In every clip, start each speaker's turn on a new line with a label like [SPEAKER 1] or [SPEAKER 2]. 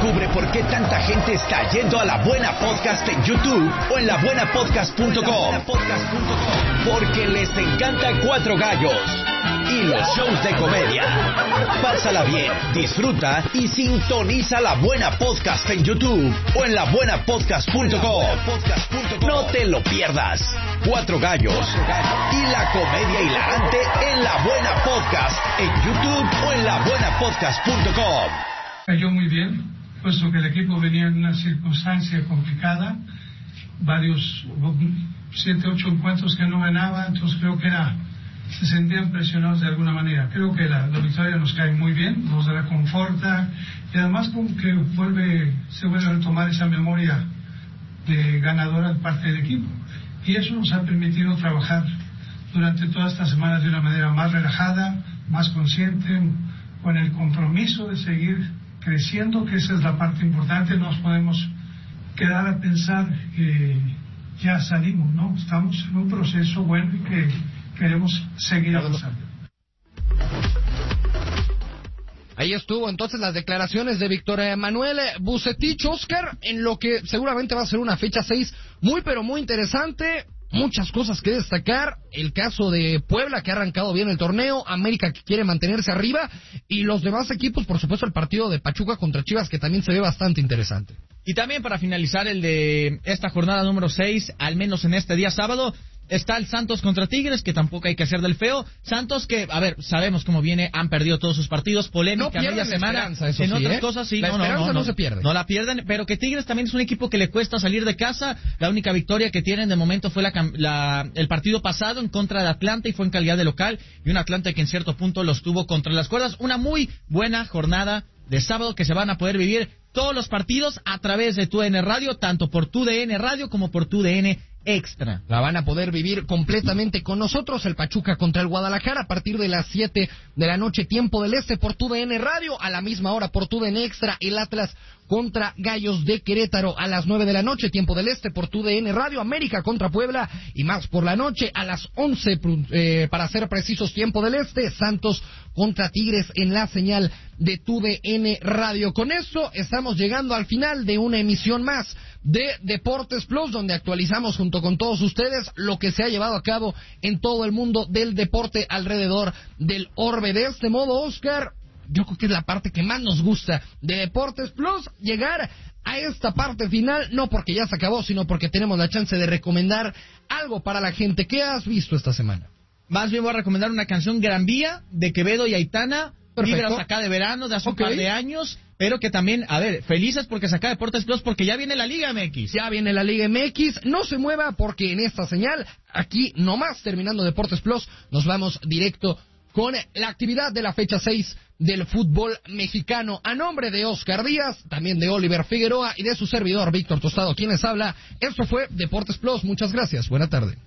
[SPEAKER 1] Descubre por qué tanta gente está yendo a La Buena Podcast en YouTube o en labuenapodcast.com. Porque les encanta Cuatro Gallos y los shows de comedia. Pásala bien, disfruta y sintoniza La Buena Podcast en YouTube o en labuenapodcast.com. No te lo pierdas. Cuatro Gallos y la comedia hilarante en La Buena Podcast en YouTube o en labuenapodcast.com.
[SPEAKER 2] Cayó muy bien, puesto que el equipo venía en una circunstancia complicada, varios 7, 8 encuentros que no ganaba, entonces creo que se sentían presionados de alguna manera. Creo que la victoria nos cae muy bien, nos reconforta y además como que se vuelve a retomar esa memoria de ganadora de parte del equipo. Y eso nos ha permitido trabajar durante todas estas semanas de una manera más relajada, más consciente, con el compromiso de seguir creciendo, que esa es la parte importante. No nos podemos quedar a pensar que ya salimos, ¿no? Estamos en un proceso bueno y que queremos seguir avanzando.
[SPEAKER 3] Ahí estuvo entonces las declaraciones de Víctor Manuel Vucetich, Oscar, en lo que seguramente va a ser una fecha 6 muy pero muy interesante. Muchas cosas que destacar, el caso de Puebla que ha arrancado bien el torneo, América que quiere mantenerse arriba y los demás equipos, por supuesto el partido de Pachuca contra Chivas que también se ve bastante interesante.
[SPEAKER 4] Y también para finalizar el de esta jornada número 6, al menos en este día sábado, está el Santos contra Tigres, que tampoco hay que hacer del feo. Santos que, a ver, sabemos cómo viene, han perdido todos sus partidos, polémica media semana.
[SPEAKER 3] Eso
[SPEAKER 4] en
[SPEAKER 3] sí,
[SPEAKER 4] otras cosas sí,
[SPEAKER 3] la esperanza no se pierde.
[SPEAKER 4] No la pierden, pero que Tigres también es un equipo que le cuesta salir de casa. La única victoria que tienen de momento fue el partido pasado en contra de Atlanta y fue en calidad de local. Y un Atlanta que en cierto punto los tuvo contra las cuerdas. Una muy buena jornada de sábado que se van a poder vivir todos los partidos a través de TUDN Radio, tanto por TUDN Radio como por TUDN Extra.
[SPEAKER 3] La van a poder vivir completamente con nosotros, el Pachuca contra el Guadalajara a partir de las 7 de la noche, tiempo del este por TUDN Radio, a la misma hora por TUDN Extra, el Atlas contra Gallos de Querétaro a las 9 de la noche, tiempo del este por TUDN Radio, América contra Puebla y más por la noche a las 11, para ser precisos, tiempo del este, Santos contra Tigres en la señal de TUDN Radio. Con esto estamos llegando al final de una emisión más de Deportes Plus, donde actualizamos junto con todos ustedes lo que se ha llevado a cabo en todo el mundo del deporte alrededor del orbe. De este modo, Oscar, yo creo que es la parte que más nos gusta de Deportes Plus, llegar a esta parte final, no porque ya se acabó, sino porque tenemos la chance de recomendar algo para la gente. ¿Qué has visto esta semana?
[SPEAKER 4] Más bien voy a recomendar una canción Gran Vía de Quevedo y Aitana, Vibras acá de verano de hace un par de años, pero que también, a ver, felices porque se acaba Deportes Plus, porque ya viene la Liga MX.
[SPEAKER 3] Ya viene la Liga MX, no se mueva porque en esta señal, aquí nomás terminando Deportes Plus, nos vamos directo con la actividad de la fecha 6 del fútbol mexicano. A nombre de Oscar Díaz, también de Oliver Figueroa y de su servidor Víctor Tostado, quien les habla, esto fue Deportes Plus. Muchas gracias, buena tarde.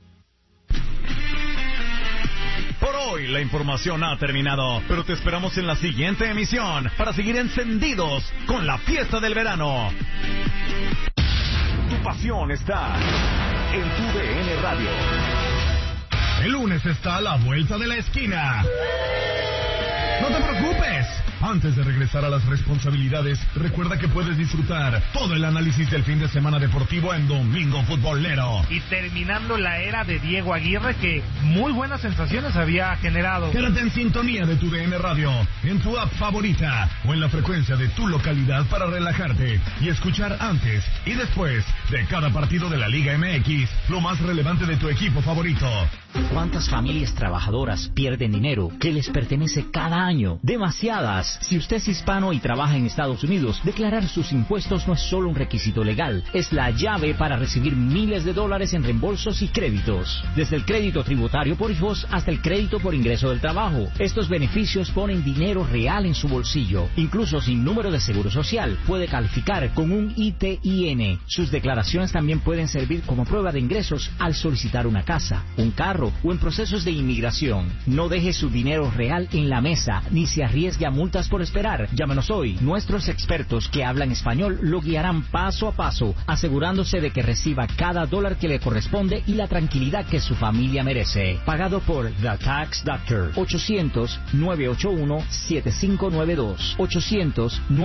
[SPEAKER 5] Por hoy la información ha terminado, pero te esperamos en la siguiente emisión para seguir encendidos con la fiesta del verano. Tu pasión está en TUDN Radio. El lunes está a la vuelta de la esquina. No te preocupes. Antes de regresar a las responsabilidades, recuerda que puedes disfrutar todo el análisis del fin de semana deportivo en Domingo Futbolero.
[SPEAKER 6] Y terminando la era de Diego Aguirre, que muy buenas sensaciones había generado.
[SPEAKER 5] Quédate en sintonía de TUDN Radio, en tu app favorita o en la frecuencia de tu localidad para relajarte y escuchar antes y después de cada partido de la Liga MX lo más relevante de tu equipo favorito.
[SPEAKER 7] ¿Cuántas familias trabajadoras pierden dinero que les pertenece cada año? Demasiadas. Si usted es hispano y trabaja en Estados Unidos, declarar sus impuestos no es solo un requisito legal, es la llave para recibir miles de dólares en reembolsos y créditos. Desde el crédito tributario por hijos hasta el crédito por ingreso del trabajo. Estos beneficios ponen dinero real en su bolsillo. Incluso sin número de seguro social, puede calificar con un ITIN. Sus declaraciones también pueden servir como prueba de ingresos al solicitar una casa, un carro o en procesos de inmigración. No deje su dinero real en la mesa, ni se arriesgue a multas por esperar. Llámenos hoy. Nuestros expertos que hablan español lo guiarán paso a paso, asegurándose de que reciba cada dólar que le corresponde y la tranquilidad que su familia merece. Pagado por The Tax Doctor. 800-981-7592. 800